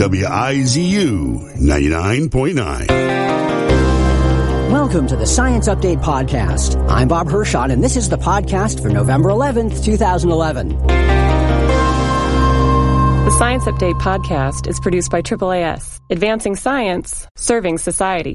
WIZU 99.9. Welcome to the Science Update Podcast. I'm Bob Hershon, and this is the podcast for November 11th, 2011. The Science Update Podcast is produced by AAAS, advancing science, serving society.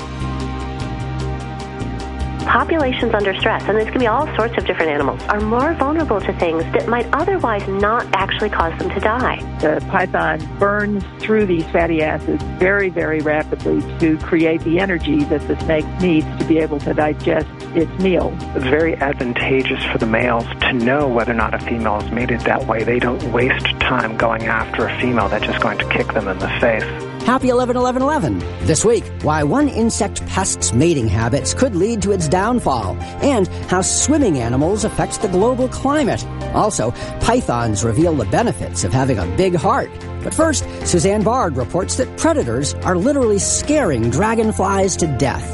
Populations under stress, and this can be all sorts of different animals, are more vulnerable to things that might otherwise not actually cause them to die. The python burns through these fatty acids very, very rapidly to create the energy that the snake needs to be able to digest its meal. It's very advantageous for the males to know whether or not a female is mated. That way they don't waste time going after a female that's just going to kick them in the face. Happy 11-11-11. This week, why one insect pest's mating habits could lead to its downfall, and how swimming animals affect the global climate. Also, pythons reveal the benefits of having a big heart. But first, Suzanne Bard reports that predators are literally scaring dragonflies to death.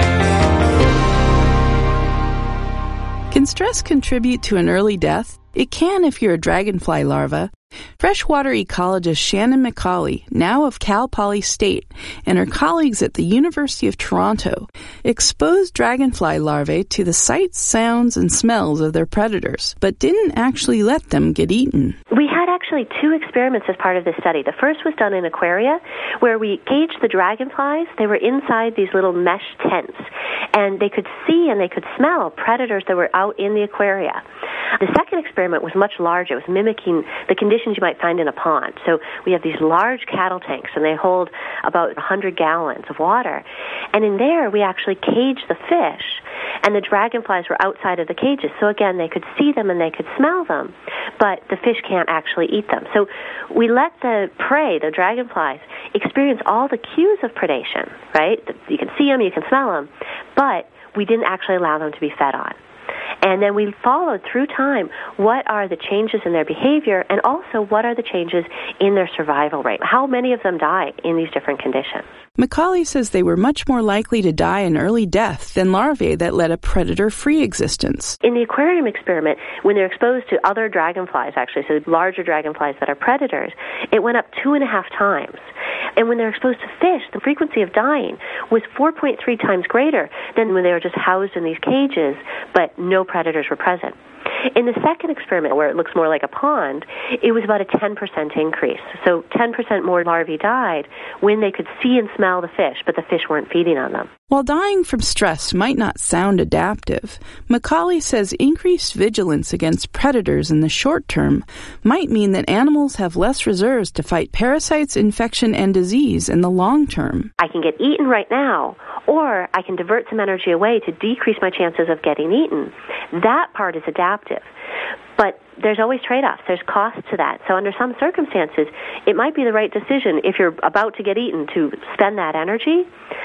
Can stress contribute to an early death? It can if you're a dragonfly larva. Freshwater ecologist Shannon McCauley, now of Cal Poly State, and her colleagues at the University of Toronto exposed dragonfly larvae to the sights, sounds, and smells of their predators, but didn't actually let them get eaten. We had actually two experiments as part of this study. The first was done in aquaria, where we caged the dragonflies. They were inside these little mesh tents, and they could see and they could smell predators that were out in the aquaria. The second experiment was much larger. It was mimicking the conditions you might find in a pond. So we have these large cattle tanks, and they hold about 100 gallons of water. And in there, we actually caged the fish, and the dragonflies were outside of the cages. So again, they could see them and they could smell them, but the fish can't actually eat them. So we let the prey, the dragonflies, experience all the cues of predation, right? You can see them, you can smell them, but we didn't actually allow them to be fed on. And then we followed through time what are the changes in their behavior, and also what are the changes in their survival rate. How many of them die in these different conditions? McCauley says they were much more likely to die an early death than larvae that led a predator-free existence. In the aquarium experiment, when they're exposed to other dragonflies, actually, so larger dragonflies that are predators, it went up 2.5 times. And when they're exposed to fish, the frequency of dying was 4.3 times greater than when they were just housed in these cages, but no predators were present. In the second experiment, where it looks more like a pond, it was about a 10% increase. So 10% more larvae died when they could see and smell the fish, but the fish weren't feeding on them. While dying from stress might not sound adaptive, McCauley says increased vigilance against predators in the short term might mean that animals have less reserves to fight parasites, infection, and disease in the long term. I can get eaten right now, or I can divert some energy away to decrease my chances of getting eaten. That part is adaptive. But there's always trade-offs. There's costs to that. So under some circumstances, it might be the right decision if you're about to get eaten to spend that energy,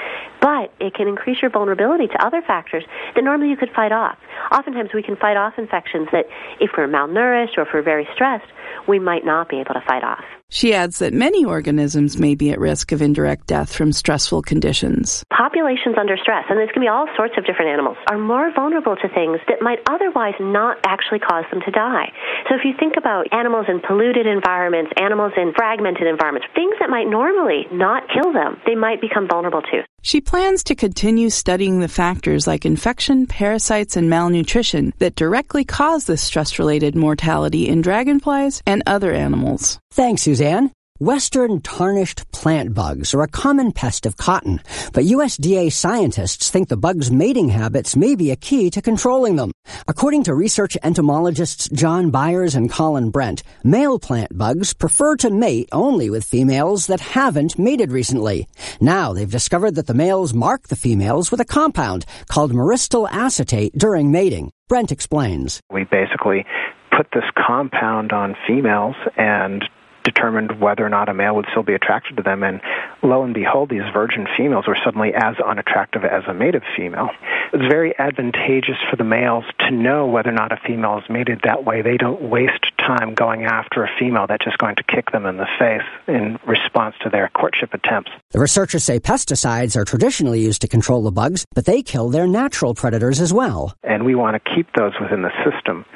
but it can increase your vulnerability to other factors that normally you could fight off. Oftentimes we can fight off infections that if we're malnourished or if we're very stressed, we might not be able to fight off. She adds that many organisms may be at risk of indirect death from stressful conditions. Populations under stress, and this can be all sorts of different animals, are more vulnerable to things that might otherwise not actually cause them to die. So if you think about animals in polluted environments, animals in fragmented environments, things that might normally not kill them, they might become vulnerable to. She plans to continue studying the factors like infection, parasites, and malnutrition that directly cause this stress-related mortality in dragonflies and other animals. Thanks, Suzanne. Western tarnished plant bugs are a common pest of cotton, but USDA scientists think the bugs' mating habits may be a key to controlling them. According to research entomologists John Byers and Colin Brent, male plant bugs prefer to mate only with females that haven't mated recently. Now they've discovered that the males mark the females with a compound called myristyl acetate during mating. Brent explains. We basically put this compound on females and determined whether or not a male would still be attracted to them, and lo and behold, these virgin females were suddenly as unattractive as a mated female. It's very advantageous for the males to know whether or not a female is mated. That way they don't waste time going after a female that's just going to kick them in the face in response to their courtship attempts. The researchers say pesticides are traditionally used to control the bugs, but they kill their natural predators as well. And we want to keep those within the system.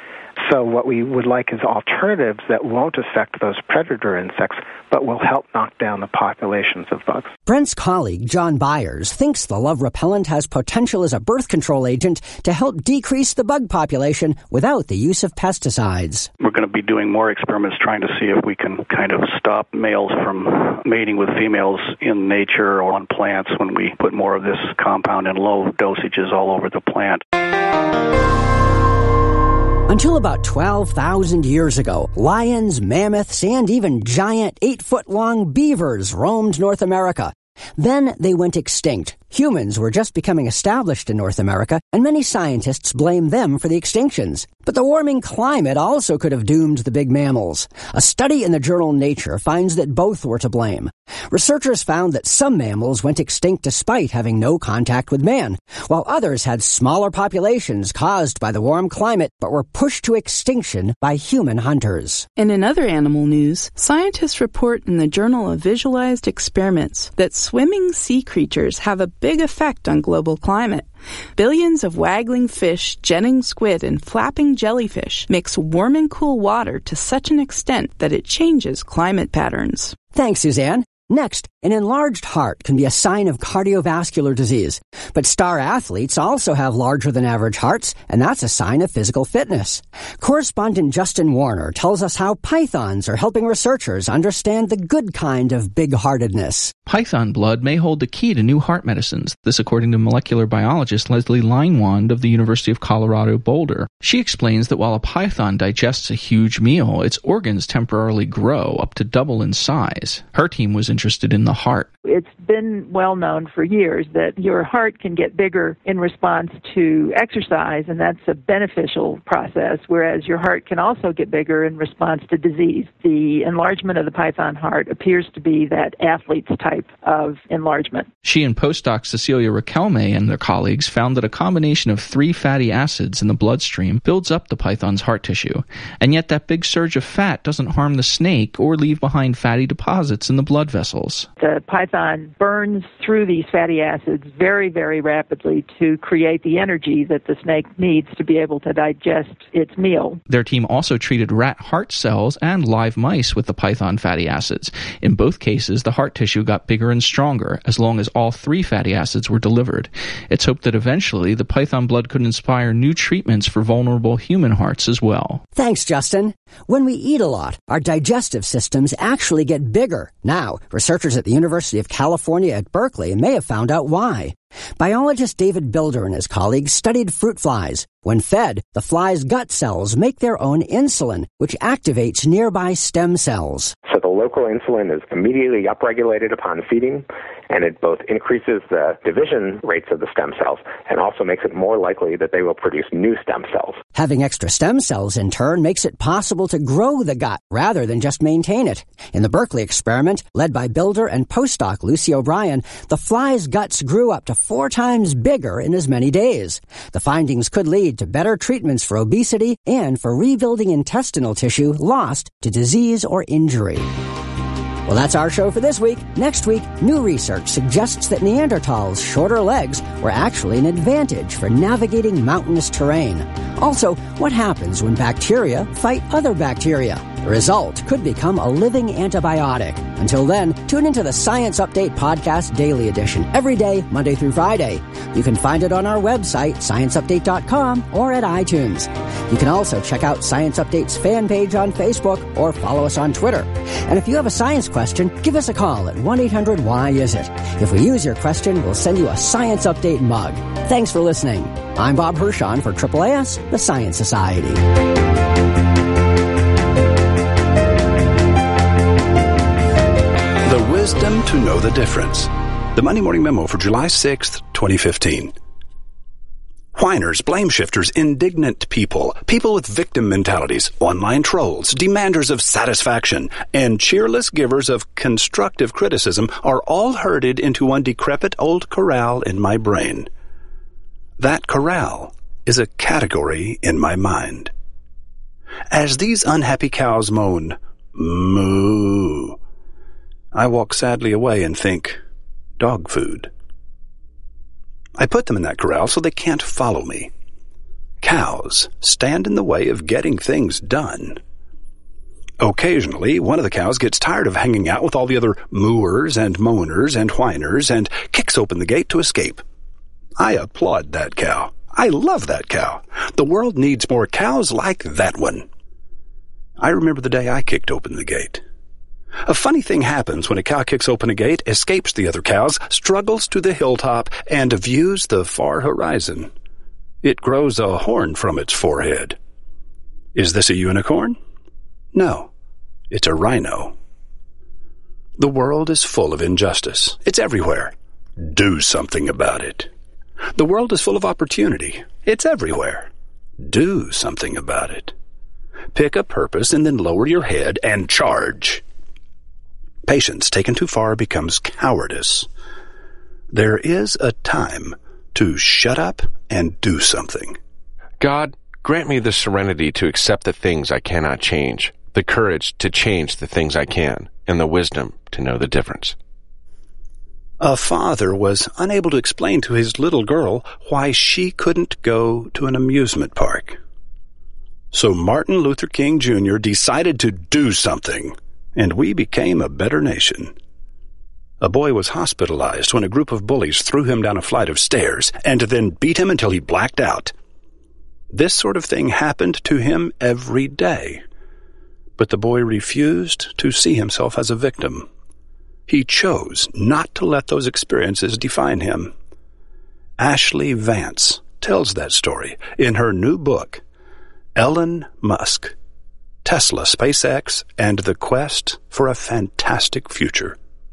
So what we would like is alternatives that won't affect those predator insects, but will help knock down the populations of bugs. Brent's colleague, John Byers, thinks the Love Repellent has potential as a birth control agent to help decrease the bug population without the use of pesticides. We're going to be doing more experiments trying to see if we can kind of stop males from mating with females in nature or on plants when we put more of this compound in low dosages all over the plant. Until about 12,000 years ago, lions, mammoths, and even giant 8-foot-long beavers roamed North America. Then they went extinct. Humans were just becoming established in North America, and many scientists blame them for the extinctions. But the warming climate also could have doomed the big mammals. A study in the journal Nature finds that both were to blame. Researchers found that some mammals went extinct despite having no contact with man, while others had smaller populations caused by the warm climate but were pushed to extinction by human hunters. And in other animal news, scientists report in the Journal of Visualized Experiments that swimming sea creatures have a big effect on global climate. Billions of waggling fish, jetting squid, and flapping jellyfish mix warm and cool water to such an extent that it changes climate patterns. Thanks, Suzanne. Next, an enlarged heart can be a sign of cardiovascular disease. But star athletes also have larger-than-average hearts, and that's a sign of physical fitness. Correspondent Justin Warner tells us how pythons are helping researchers understand the good kind of big-heartedness. Python blood may hold the key to new heart medicines. This according to molecular biologist Leslie Linewand of the University of Colorado Boulder. She explains that while a python digests a huge meal, its organs temporarily grow up to double in size. Her team was interested in the heart. It's been well known for years that your heart can get bigger in response to exercise, and that's a beneficial process, whereas your heart can also get bigger in response to disease. The enlargement of the python heart appears to be that athlete's type of enlargement. She and postdoc Cecilia Raquelme and their colleagues found that a combination of 3 fatty acids in the bloodstream builds up the python's heart tissue, and yet that big surge of fat doesn't harm the snake or leave behind fatty deposits in the blood vessels. The python burns through these fatty acids very, very rapidly to create the energy that the snake needs to be able to digest its meal. Their team also treated rat heart cells and live mice with the python fatty acids. In both cases, the heart tissue got bigger and stronger as long as all 3 fatty acids were delivered. It's hoped that eventually the python blood could inspire new treatments for vulnerable human hearts as well. Thanks, Justin. When we eat a lot, our digestive systems actually get bigger. Now, researchers at the University of California at Berkeley may have found out why. Biologist David Bilder and his colleagues studied fruit flies. When fed, the fly's gut cells make their own insulin, which activates nearby stem cells. So the local insulin is immediately upregulated upon feeding, and it both increases the division rates of the stem cells and also makes it more likely that they will produce new stem cells. Having extra stem cells, in turn, makes it possible to grow the gut rather than just maintain it. In the Berkeley experiment, led by Bilder and postdoc Lucy O'Brien, the fly's guts grew up to 4 times bigger in as many days. The findings could lead to better treatments for obesity and for rebuilding intestinal tissue lost to disease or injury. Well, that's our show for this week. Next week, new research suggests that Neanderthals' shorter legs were actually an advantage for navigating mountainous terrain. Also, what happens when bacteria fight other bacteria? The result could become a living antibiotic. Until then, tune into the Science Update Podcast Daily Edition every day, Monday through Friday. You can find it on our website, scienceupdate.com, or at iTunes. You can also check out Science Update's fan page on Facebook or follow us on Twitter. And if you have a science question, give us a call at 1-800-WHY-IS-IT. If we use your question, we'll send you a Science Update mug. Thanks for listening. I'm Bob Hirschon for AAAS, the Science Society. The wisdom to know the difference. The Monday Morning Memo for July 6th, 2015. Whiners, blame shifters, indignant people with victim mentalities, online trolls, demanders of satisfaction, and cheerless givers of constructive criticism are all herded into one decrepit old corral in my brain. That corral is a category in my mind. As these unhappy cows moan, moo, I walk sadly away and think, dog food. I put them in that corral so they can't follow me. Cows stand in the way of getting things done. Occasionally, one of the cows gets tired of hanging out with all the other mooers and moaners and whiners and kicks open the gate to escape. I applaud that cow. I love that cow. The world needs more cows like that one. I remember the day I kicked open the gate. A funny thing happens when a cow kicks open a gate, escapes the other cows, struggles to the hilltop, and views the far horizon. It grows a horn from its forehead. Is this a unicorn? No, it's a rhino. The world is full of injustice. It's everywhere. Do something about it. The world is full of opportunity. It's everywhere. Do something about it. Pick a purpose and then lower your head and charge. Patience taken too far becomes cowardice. There is a time to shut up and do something. God, grant me the serenity to accept the things I cannot change, the courage to change the things I can, and the wisdom to know the difference. A father was unable to explain to his little girl why she couldn't go to an amusement park. So Martin Luther King Jr. decided to do something, and we became a better nation. A boy was hospitalized when a group of bullies threw him down a flight of stairs and then beat him until he blacked out. This sort of thing happened to him every day. But the boy refused to see himself as a victim. He chose not to let those experiences define him. Ashley Vance tells that story in her new book, Elon Musk, Tesla, SpaceX, and the Quest for a Fantastic Future.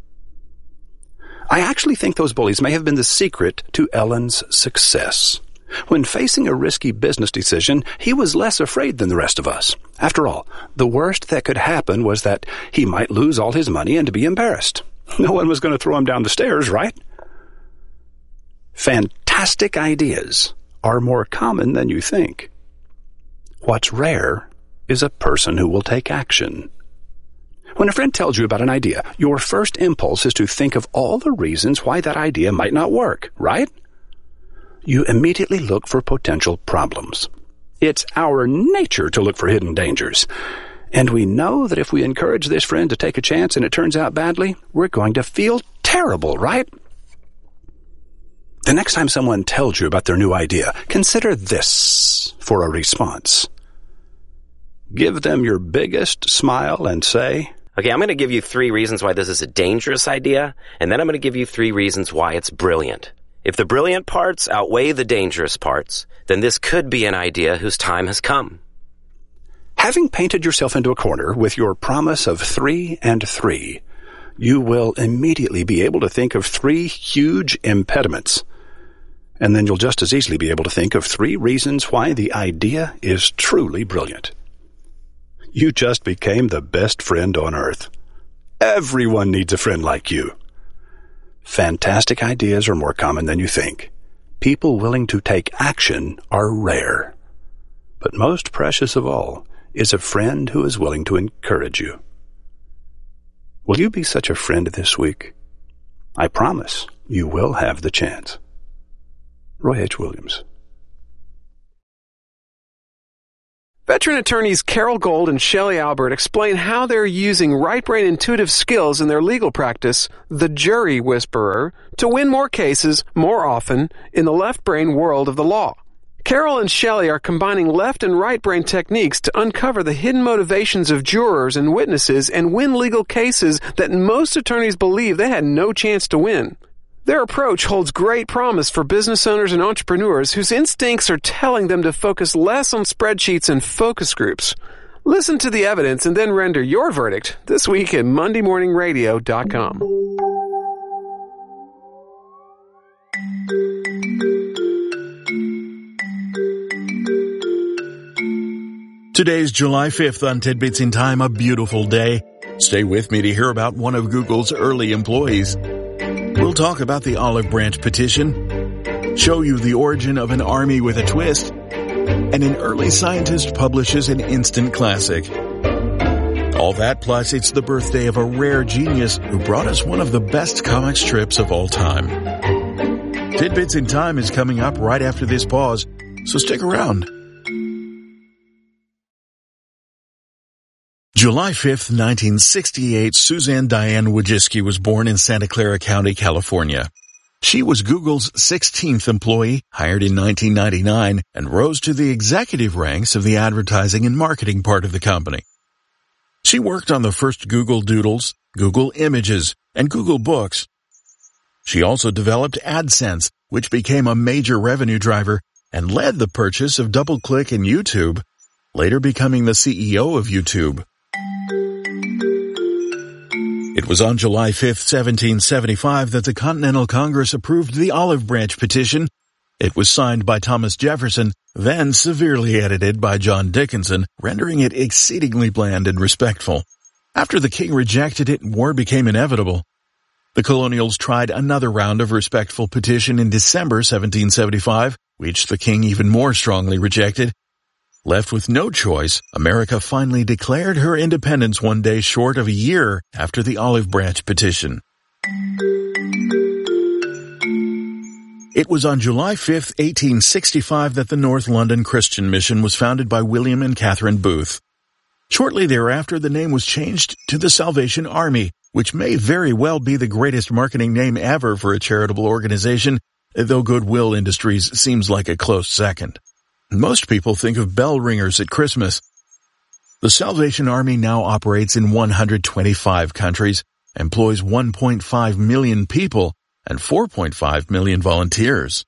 I actually think those bullies may have been the secret to Elon's success. When facing a risky business decision, he was less afraid than the rest of us. After all, the worst that could happen was that he might lose all his money and be embarrassed. No one was going to throw him down the stairs, right? Fantastic ideas are more common than you think. What's rare is a person who will take action. When a friend tells you about an idea, your first impulse is to think of all the reasons why that idea might not work, right? You immediately look for potential problems. It's our nature to look for hidden dangers. And we know that if we encourage this friend to take a chance and it turns out badly, we're going to feel terrible, right? The next time someone tells you about their new idea, consider this for a response. Give them your biggest smile and say, okay, I'm going to give you 3 reasons why this is a dangerous idea, and then I'm going to give you 3 reasons why it's brilliant. If the brilliant parts outweigh the dangerous parts, then this could be an idea whose time has come. Having painted yourself into a corner with your promise of 3 and 3, you will immediately be able to think of 3 huge impediments. And then you'll just as easily be able to think of 3 reasons why the idea is truly brilliant. You just became the best friend on earth. Everyone needs a friend like you. Fantastic ideas are more common than you think. People willing to take action are rare. But most precious of all is a friend who is willing to encourage you. Will you be such a friend this week? I promise you will have the chance. Roy H. Williams. Veteran attorneys Carol Gold and Shelley Albert explain how they're using right brain intuitive skills in their legal practice, the jury whisperer, to win more cases more often in the left brain world of the law. Carol and Shelley are combining left and right brain techniques to uncover the hidden motivations of jurors and witnesses and win legal cases that most attorneys believe they had no chance to win. Their approach holds great promise for business owners and entrepreneurs whose instincts are telling them to focus less on spreadsheets and focus groups. Listen to the evidence and then render your verdict this week at MondayMorningRadio.com. Today's July 5th on Tidbits in Time, a beautiful day. Stay with me to hear about one of Google's early employees. We'll talk about the Olive Branch petition, show you the origin of an army with a twist, and an early scientist publishes an instant classic. All that plus it's the birthday of a rare genius who brought us one of the best comic strips of all time. Tidbits in Time is coming up right after this pause, so stick around. July 5th, 1968, Suzanne Diane Wojcicki was born in Santa Clara County, California. She was Google's 16th employee, hired in 1999, and rose to the executive ranks of the advertising and marketing part of the company. She worked on the first Google Doodles, Google Images, and Google Books. She also developed AdSense, which became a major revenue driver and led the purchase of DoubleClick and YouTube, later becoming the CEO of YouTube. It was on July 5, 1775, that the Continental Congress approved the Olive Branch Petition. It was signed by Thomas Jefferson, then severely edited by John Dickinson, rendering it exceedingly bland and respectful. After the king rejected it, war became inevitable. The colonials tried another round of respectful petition in December 1775, which the king even more strongly rejected. Left with no choice, America finally declared her independence one day short of a year after the Olive Branch Petition. It was on July 5, 1865, that the North London Christian Mission was founded by William and Catherine Booth. Shortly thereafter, the name was changed to the Salvation Army, which may very well be the greatest marketing name ever for a charitable organization, though Goodwill Industries seems like a close second. Most people think of bell ringers at Christmas. The Salvation Army now operates in 125 countries, employs 1.5 million people, and 4.5 million volunteers.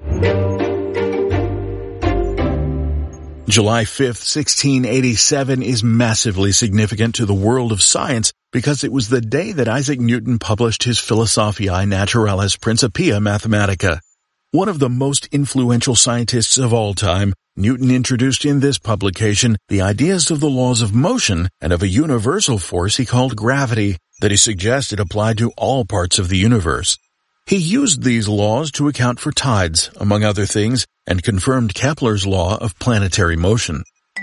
July 5th, 1687 is massively significant to the world of science because it was the day that Isaac Newton published his Philosophiae Naturalis Principia Mathematica. One of the most influential scientists of all time, Newton introduced in this publication the ideas of the laws of motion and of a universal force he called gravity that he suggested applied to all parts of the universe. He used these laws to account for tides, among other things, and confirmed Kepler's law of planetary motion.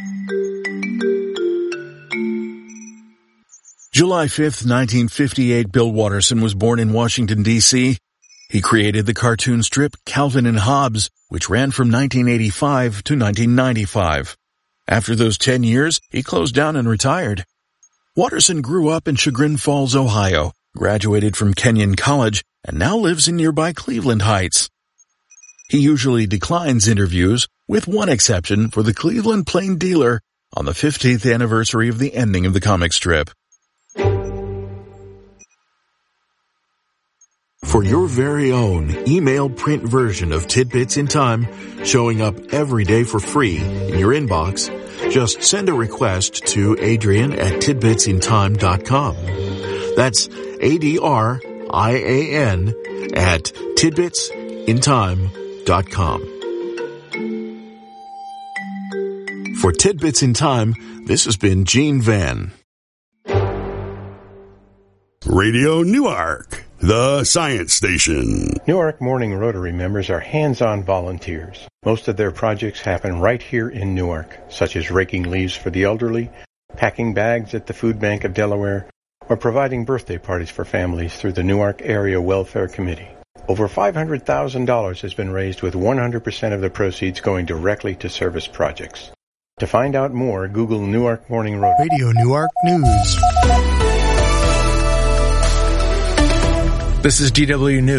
July 5th, 1958, Bill Watterson was born in Washington, D.C. He created the cartoon strip Calvin and Hobbes, which ran from 1985 to 1995. After those 10 years, he closed down and retired. Watterson grew up in Chagrin Falls, Ohio, graduated from Kenyon College, and now lives in nearby Cleveland Heights. He usually declines interviews, with one exception for the Cleveland Plain Dealer on the 15th anniversary of the ending of the comic strip. For your very own email print version of Tidbits in Time, showing up every day for free in your inbox, just send a request to Adrian@tidbitsintime.com. That's ADRIAN at tidbitsintime.com. For Tidbits in Time, this has been Gene Van. Radio Newark, the science station. Newark Morning Rotary members are hands-on volunteers. Most of their projects happen right here in Newark, such as raking leaves for the elderly, packing bags at the Food Bank of Delaware, or providing birthday parties for families through the Newark Area Welfare Committee. Over $500,000 has been raised with 100% of the proceeds going directly to service projects. To find out more, Google Newark Morning Rotary. Radio Newark News. This is DW News.